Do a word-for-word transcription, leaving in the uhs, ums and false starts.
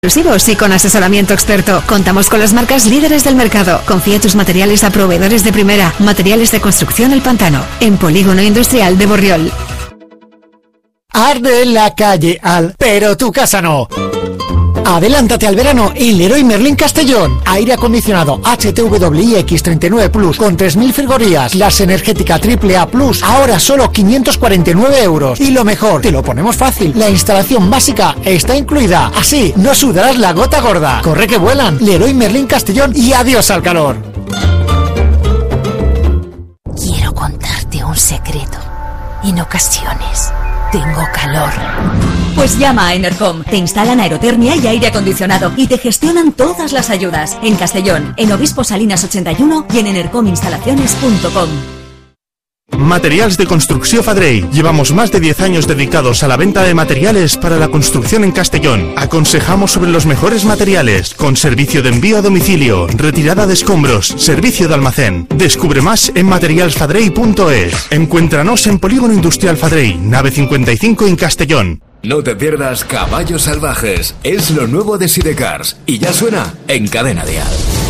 exclusivos y con asesoramiento experto. Contamos con las marcas líderes del mercado. Confía tus materiales a proveedores de primera. Materiales de construcción El Pantano, en Polígono Industrial de Borriol. Arde la calle al, pero tu casa no. Adelántate al verano en Leroy Merlin Castellón. Aire acondicionado H T W I X treinta y nueve Plus con tres mil frigorías. Clase energética triple A Plus, ahora solo quinientos cuarenta y nueve euros. Y lo mejor, te lo ponemos fácil. La instalación básica está incluida. Así no sudarás la gota gorda. Corre que vuelan. Leroy Merlin Castellón y adiós al calor. Quiero contarte un secreto. En ocasiones tengo calor. Pues llama a Enercom. Te instalan aerotermia y aire acondicionado y te gestionan todas las ayudas. En Castellón, en Obispo Salinas ochenta y uno y en enercom instalaciones punto com. Materials de Construcció Fadrell. Llevamos más de diez años dedicados a la venta de materiales para la construcción en Castellón. Aconsejamos sobre los mejores materiales, con servicio de envío a domicilio, retirada de escombros, servicio de almacén. Descubre más en materials fadrell punto es. Encuéntranos en Polígono Industrial Fadrell, nave cincuenta y cinco en Castellón. No te pierdas Caballos Salvajes. Es lo nuevo de Sidecars y ya suena en Cadena Dial.